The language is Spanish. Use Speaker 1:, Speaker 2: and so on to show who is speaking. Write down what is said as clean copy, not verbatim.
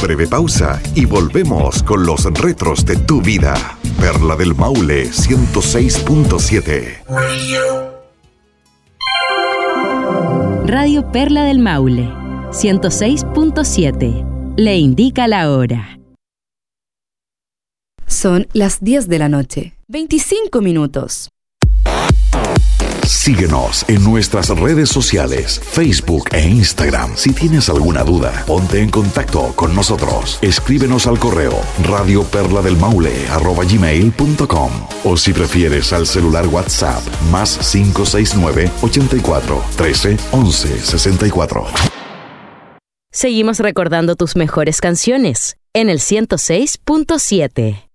Speaker 1: breve pausa y volvemos con los retros de tu vida. Perla del Maule 106.7.
Speaker 2: Radio Perla del Maule 106.7. Le indica la hora.
Speaker 3: Son las 10 de la noche, 25 minutos.
Speaker 1: Síguenos en nuestras redes sociales, Facebook e Instagram. Si tienes alguna duda, ponte en contacto con nosotros. Escríbenos al correo radioperladelmaule@gmail.com o si prefieres al celular WhatsApp +569 84 13 11 64.
Speaker 2: Seguimos recordando tus mejores canciones en el 106.7.